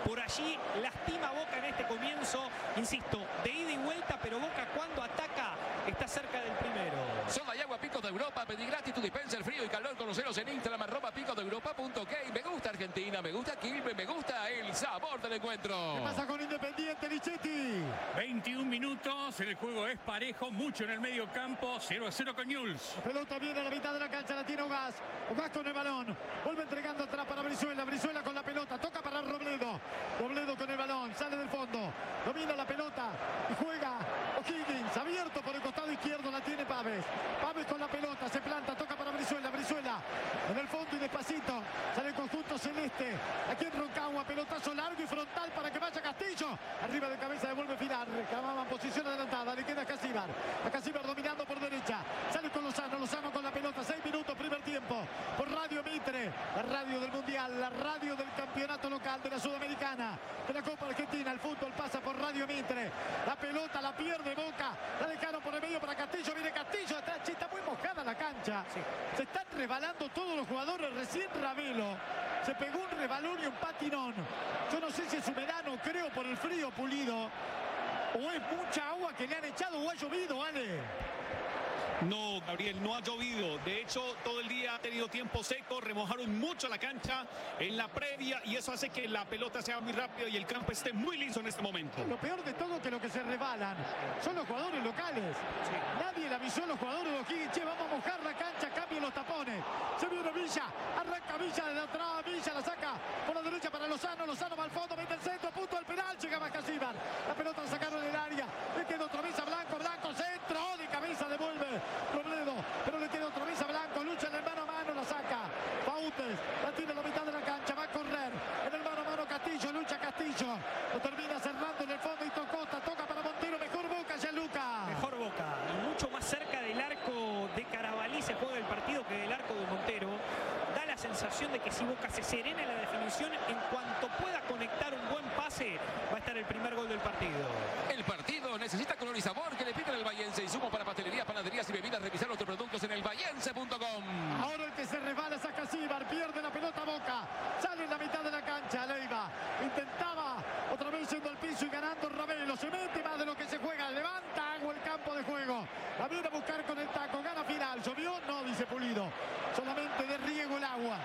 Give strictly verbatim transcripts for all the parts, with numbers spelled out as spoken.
Por allí lastima Boca en este comienzo, insisto, de ida y vuelta, pero Boca cuando ataca está cerca del primero. Soda y agua Picos de Europa, pedí gratis tu dispenser frío y calor, conoceros en Instagram, arroba picos de europa punto ok. Me gusta Argentina, me gusta Quilmes, me gusta el sabor del encuentro. ¿Qué pasa con Independiente, Lichetti? veintiún minutos, el juego es parejo, mucho en el medio campo, cero a cero con Newell's. La pelota viene a la mitad de la cancha, la tiene Ugaz. Ugaz con el balón, vuelve entregando atrás para Brizuela, Brizuela con la pelota, toca para Robledo. Robledo con el balón, sale del fondo, domina la pelota y juega O'Higgins, abierto por el costado izquierdo, la tiene Paves. Paves con la pelota, se planta, toca para Brizuela, Brizuela en el fondo y despacito, sale el conjunto celeste, aquí en Roncagua, pelotazo largo y frontal para que vaya Castillo, arriba de cabeza devuelve Filar, reclamaban posición adelantada, le queda a Casíbar, a Casíbar dominando por derecha, sale con Lozano, Lozano con la pelota, seis minutos, primer tiempo, por Radio Mitre, la radio del Mundial, la radio del campeonato local de la Sudamericana, de la Copa Argentina, el fútbol pasa por Radio Mitre, la pelota la pierde Boca, la dejaron por el medio para Castillo, viene Castillo, está, está muy mojada la cancha, sí. Se están rebalando todos los jugadores, recién Ravelo se pegó un rebalón y un patinón, yo no sé si es humedano, creo por el frío Pulido, o es mucha agua que le han echado o ha llovido, Ale. No, Gabriel, no ha llovido. De hecho, todo el día ha tenido tiempo seco. Remojaron mucho la cancha en la previa y eso hace que la pelota sea muy rápida y el campo esté muy liso en este momento. Lo peor de todo que lo que se rebalan son los jugadores locales. Sí. Nadie le avisó a los jugadores de O'Higgins, che, vamos a mojar la cancha, cambien los tapones. Se viene Villa, arranca Villa desde atrás, Villa la saca por la derecha para Lozano, Lozano va al fondo, mete el centro, punto del penal, llega Macasíbar. La pelota la sacaron del área, le queda otra vez a Blanco, Blanco, centro, de cabeza devuelve Robledo, pero le queda otra vez a Blanco, lucha en el mano a mano, la saca Bautes, la tira a la mitad de la cancha, va a correr en el mano a mano Castillo, lucha Castillo, lo termina cerrando en el fondo y Costa, toca para Montero, mejor Boca, Gianluca. Mejor Boca, y mucho más cerca del arco de Carabalí se juega el partido que del arco de Montero. Da la sensación de que si Boca se serena en la definición, en cuanto pueda conectar un buen pase, va a estar el primer gol del partido. El partido necesita color y sabor que le pidan el Bahiense. Insumos para pastelería, panaderías y bebidas. Revisar nuestros productos en el bahiense punto com. Ahora el que se resbala es a Casíbar, pierde la pelota Boca, sale en la mitad de la cancha, Leiva intentaba otra vez yendo al piso y ganando Ravelo, se mete más de lo que se juega, levanta agua el campo de juego, la viene a buscar con el taco, gana final, llovió, no, dice Pulido, solamente de riego el agua.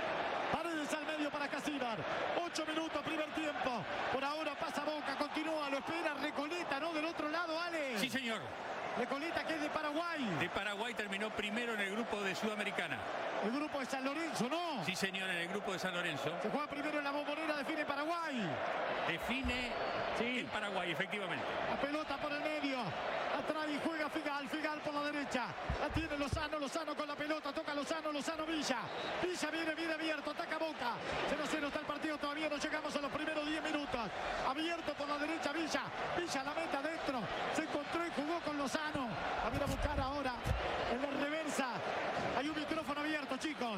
Paredes al medio para Casíbar, ocho minutos, primer tiempo, por ahora pasa Boca, continúa, lo espera Recoleta, ¿no? Del otro lado, Ale. Sí, señor. Recoleta, que es de Paraguay. De Paraguay terminó primero en el grupo de Sudamericana. El grupo de San Lorenzo, ¿no? Sí, señor, en el grupo de San Lorenzo. Se juega primero en la Bombonera, define Paraguay. Define sí. En Paraguay, efectivamente. La pelota por el medio. Atrás y juega Figal, Figal por la derecha. La tiene Lozano, Lozano con la pelota. Toca Lozano, Lozano Villa. Villa viene bien abierto, ataca Boca. cero a cero está el partido, todavía no llegamos a los primeros diez minutos. Abierto por la derecha Villa. Villa la mete adentro. Se encontró y jugó con Lozano. A ver a buscar ahora en la reversa. Hay un micrófono abierto, chicos.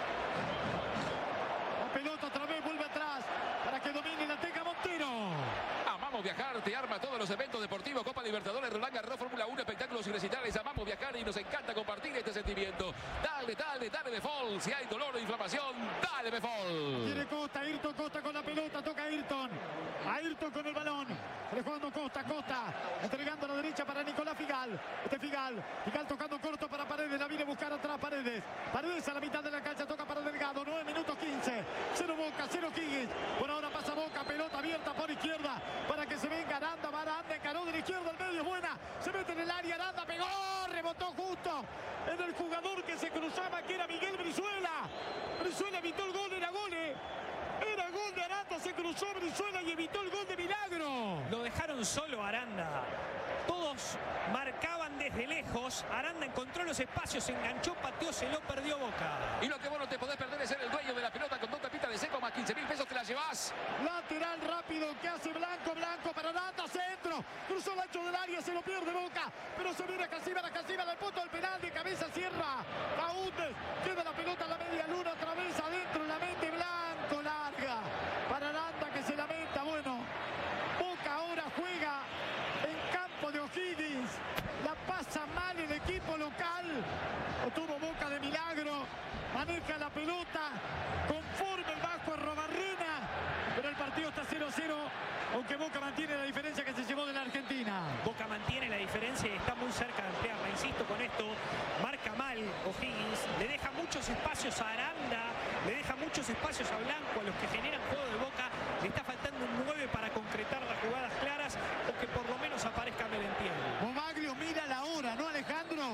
La pelota otra vez vuelve atrás para que domine y la tenga Montero. Amamos viajar, te arma todos los eventos deportivos, Copa Libertadores, Roland Garros, Fórmula uno, espectáculos y recitales. Amamos viajar y nos encanta compartir este sentimiento. Dale, dale, dale Befol. Si hay dolor o inflamación, dale Befol. Tiene Costa, Ayrton Costa con la pelota, toca Ayrton. Ayrton con el balón. Le jugando Costa, Costa. Entregando a la derecha para Nicolás Figal. Este Figal. Figal tocando corto para Paredes. La viene a buscar atrás Paredes. Paredes a la mitad de la cancha, toca para Delgado. nueve minutos quince. cero Boca, cero Higgins. Por ahora pasa Boca, pelota abierta por izquierda. Para que se venga Aranda, va Aranda, encaró de la izquierda al medio, buena, se mete en el área, Aranda pegó, rebotó justo en el jugador que se cruzaba, que era Miguel Brizuela. Brizuela evitó el gol, era gol, eh. Era gol de Aranda, se cruzó Brizuela y evitó el gol de Milagro. Lo dejaron solo Aranda. Todos marcaban desde lejos. Aranda encontró los espacios, se enganchó, pateó, se lo perdió Boca. Y lo que vos no te podés perder es ser el dueño de la pelota con dos tapitas de seco más quince mil pesos te la llevas. Lateral rápido que hace Blanco, Blanco para Aranda, centro. Cruzó el ancho del área, se lo pierde Boca. Pero se viene a Casíbar, a Casíbar al punto del penal, de cabeza cierra. Baúndes, queda la pelota a la media luna, otra vez adentro, la mete Blanco, larga. Para Aranda que se lamenta, bueno. Boca ahora juega en campo de O'Higgins. La pasa mal el equipo local. Lo tuvo Boca de milagro. Maneja la pelota. Conforme el Vasco Arrobarrena. Pero el partido está cero a cero, aunque Boca mantiene la diferencia que se llevó de la Argentina. Boca mantiene la diferencia y está muy cerca de ampliarla. Insisto con esto, marca mal O'Higgins, le deja muchos espacios a Aranda, le deja muchos espacios a Blanco, a los que generan juego de Boca. Le está faltando un nueve para concretar las jugadas claras o que por lo menos aparezca Merentiel. Bobaglio mira la hora, ¿no, Alejandro?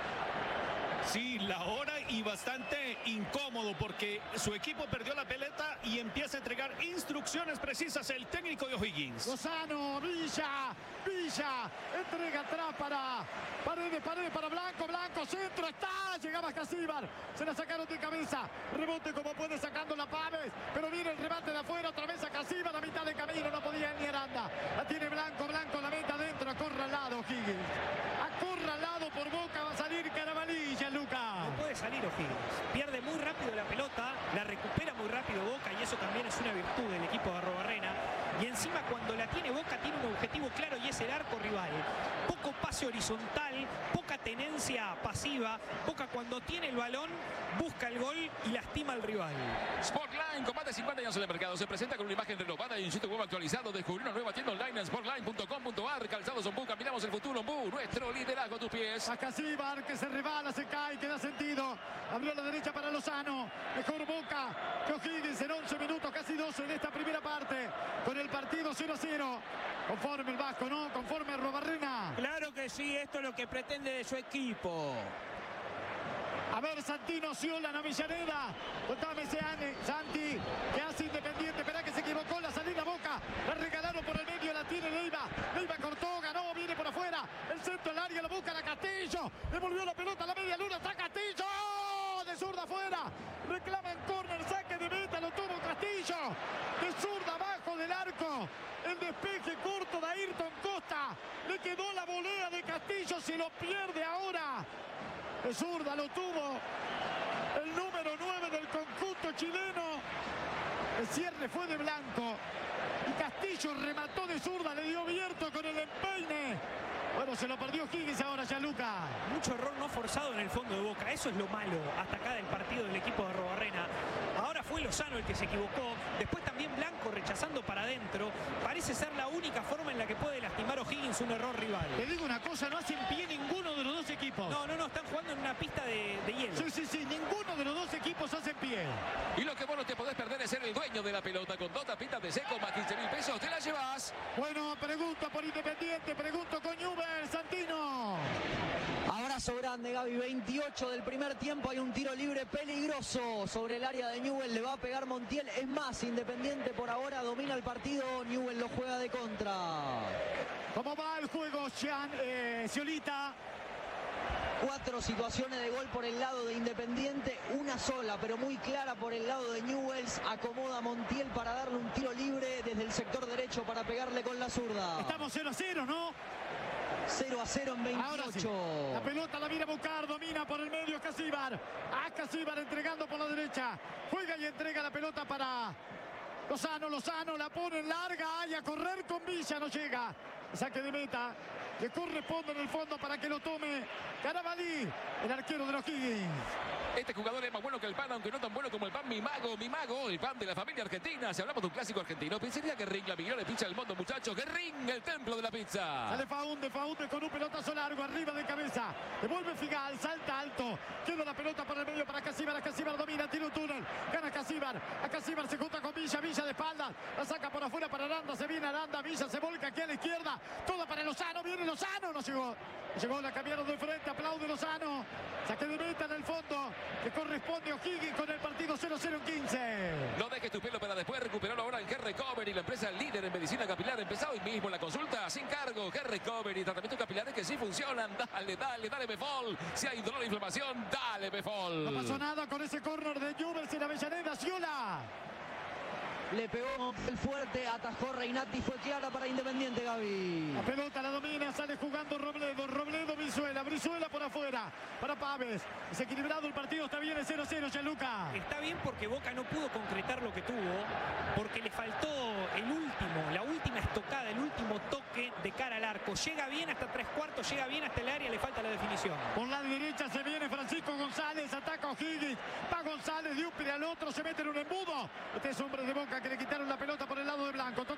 Sí, la hora y bastante incómodo porque su equipo perdió la pelota y empieza a entregar instrucciones precisas el técnico de O'Higgins. Lozano, Villa, Villa, entrega atrás para Paredes, Paredes para Blanco, Blanco, centro, está, llegaba Casíbar, se la sacaron de cabeza, rebote como puede sacando la Paves, pero viene el remate de afuera, otra vez a Casíbar, a mitad de camino, no podía ni Aranda, la tiene Blanco, Blanco, la meta adentro, acorralado O'Higgins, acorralado por Boca, va a salir Carabalí, Gianluca. No puede salir O'Higgins, pierde muy rápido la pelota, la recupera muy rápido Boca y eso también es una virtud del equipo de Arrobarrena. Y encima cuando la tiene Boca tiene un objetivo claro y es el arco rival. Poco pase horizontal, poca tenencia pasiva. Boca cuando tiene el balón busca el gol y lastima al rival. Sportline, con más de cincuenta años en el mercado, se presenta con una imagen renovada y un sitio web actualizado. Descubrí una nueva tienda online en sportline punto com punto ar. Calzados Ombú, caminamos el futuro Ombú, nuestro liderazgo a tus pies. A Casíbar que se rebala, se cae, que da sentido. Abrió la derecha para Lozano. Mejor Boca que O'Higgins en once minutos, casi doce en esta primera parte. Con el partido cero a cero. Conforme el Vasco, ¿no? Conforme a Arrobarrena. Claro que sí, esto es lo que pretende de su equipo. A ver, Santino, Ciola, Avellaneda. Contame, Seane, Santi, que hace Independiente. Esperá que se equivocó la salida Boca. La regalaron por el medio, la tiene Leiva. Leiva cortó, ganó, viene por afuera. El centro del área lo busca la Castillo. Devolvió la pelota a la media luna. Está Castillo. De zurda afuera. Reclama en córner, saque de meta, lo tuvo Castillo. De zurda abajo del arco. El despeje corto de Ayrton Costa. Le quedó la volea de Castillo, se lo pierde ahora. De zurda lo tuvo el número nueve del conjunto chileno. El cierre fue de Blanco. Y Castillo remató de zurda, le dio abierto con el empeine. Bueno, se lo perdió Higgins ahora, Gianluca. Mucho error no forzado en el fondo de Boca. Eso es lo malo hasta acá del partido del equipo de Arrobarrena. Ahora fue Lozano el que se equivocó. Después también Blanco rechazando para adentro. Parece ser la única forma en la que puede lastimar O'Higgins un error rival. Te digo una cosa, no hacen pie ninguno de los dos equipos. No, no, no, están jugando en una pista de, de hielo. Sí, sí, sí, ninguno de los dos equipos hace pie. Y lo que vos no te podés perder es ser el dueño de la pelota. Con dos tapitas de seco más quince mil pesos, te la llevas. Bueno, pregunta por Independiente, pregunto con Newell, Santino. Abrazo grande, Gaby. veintiocho del primer tiempo. Hay un tiro libre peligroso sobre el área de Newell. Le va a pegar Montiel. Es más, Independiente por ahora domina el partido. Newell lo juega de contra. ¿Cómo va el juego, Gian, eh, Sciolita? Cuatro situaciones de gol por el lado de Independiente. Una sola, pero muy clara por el lado de Newell's. Acomoda a Montiel para darle un tiro libre desde el sector derecho para pegarle con la zurda. Estamos cero a cero, ¿no? cero a cero en veintiocho. Ahora sí. La pelota la viene a buscar, domina por el medio Casíbar. A Casíbar entregando por la derecha. Juega y entrega la pelota para Lozano. Lozano la pone en larga. Hay a correr con Villa, no llega. Saque de meta. Le corresponde en el fondo para que lo tome Carabalí, el arquero de los Higgins. Este jugador es más bueno que el pan, aunque no tan bueno como el pan Mi Mago, Mi Mago, el pan de la familia argentina. Si hablamos de un clásico argentino, pensaría que Ring, la mejor pizza del mundo, muchachos. Que Ring, el templo de la pizza. Sale Faunde, Faunde con un pelotazo largo, arriba de cabeza. Devuelve Figal, salta alto. Queda la pelota por el medio para Casíbar. A Casíbar domina, tira un túnel. Gana Casíbar. A Casíbar se junta con Villa, Villa de espaldas. La saca por afuera para Aranda, se viene Aranda. Villa se volca aquí a la izquierda. Toda para Lozano, viene Lozano, no llegó. Llegó, la cambiaron de frente, aplaude Lozano. Saque de meta en el fondo, que corresponde a O'Higgins con el partido cero a cero en quince. No dejes tu pelo para después, recuperarlo ahora en Hair Recovery, la empresa líder en medicina capilar. Empezá hoy mismo la consulta sin cargo. Hair Recovery, tratamientos capilares que sí funcionan. Dale, dale, dale Befol. Si hay dolor e inflamación, dale Befol. No pasó nada con ese córner de Newell's en Avellaneda. Ciola. Le pegó el fuerte, atajó Reinati, fue clara para Independiente, Gaby. La pelota la domina, sale jugando Robledo, Robledo, Brizuela, Brizuela por afuera, para Paves. Desequilibrado el partido, está bien, el cero a cero, Gianluca. Está bien porque Boca no pudo concretar lo que tuvo, porque le faltó el último, la última estocada, el último toque de cara al arco. Llega bien hasta tres cuartos, llega bien hasta el área, le falta la definición. Por la derecha se viene Francisco González, ataca a O'Higgins, va González de un pie al otro, se mete en un embudo. Este es hombre de Boca que le quitaron la pelota por el lado de Blanco.